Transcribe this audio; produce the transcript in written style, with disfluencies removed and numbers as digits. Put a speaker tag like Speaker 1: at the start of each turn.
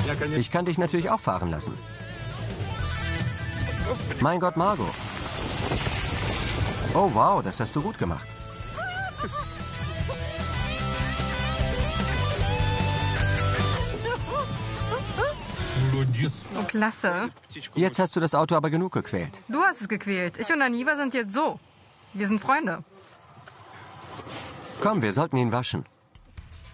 Speaker 1: Ich kann dich natürlich auch fahren lassen. Mein Gott, Margot. Oh, wow, das hast du gut gemacht.
Speaker 2: Klasse.
Speaker 1: Jetzt hast du das Auto aber genug gequält.
Speaker 2: Du hast es gequält. Ich und Aniva sind jetzt so. Wir sind Freunde.
Speaker 1: Komm, wir sollten ihn waschen.